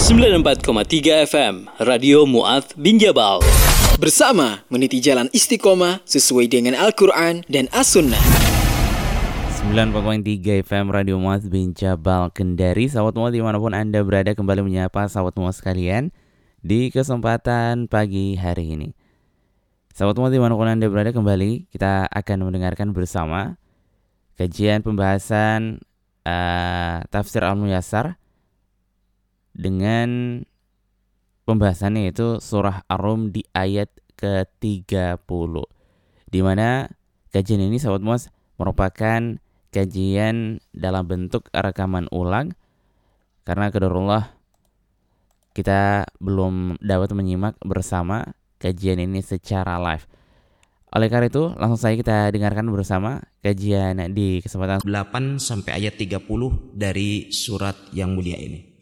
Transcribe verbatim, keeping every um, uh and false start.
sembilan puluh empat koma tiga F M Radio Mu'adz bin Jabal. Bersama meniti jalan istiqomah sesuai dengan Al-Quran dan As-Sunnah. sembilan puluh empat koma tiga F M Radio Mu'adz bin Jabal Kendari. Sahabat Mu'adz dimanapun Anda berada, kembali menyapa sahabat Mu'adz sekalian di kesempatan pagi hari ini. Sahabat Mu'adz dimanapun Anda berada, kembali kita akan mendengarkan bersama kajian pembahasan uh, Tafsir Al-Muyassar dengan pembahasannya yaitu surah Ar-Rum di ayat ke tiga puluh, di mana kajian ini sahabat Mu'adz merupakan kajian dalam bentuk rekaman ulang karena qadarullah kita belum dapat menyimak bersama kajian ini secara live. Oleh karena itu langsung saja kita dengarkan bersama kajian di kesempatan delapan sampai ayat tiga puluh dari surat yang mulia ini.